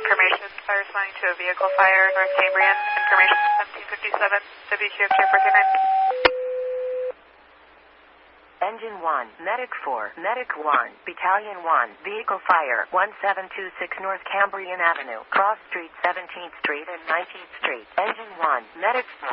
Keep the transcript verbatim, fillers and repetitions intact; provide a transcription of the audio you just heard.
information. Fire responding to a vehicle fire, North Cambrian. Information seventeen fifty-seven, W Q F J four two nine. Engine one, Medic four, Medic one, Battalion one, Vehicle Fire, one seven two six North Cambrian Avenue, Cross Street, seventeenth Street and nineteenth Street. Engine one, Medic four.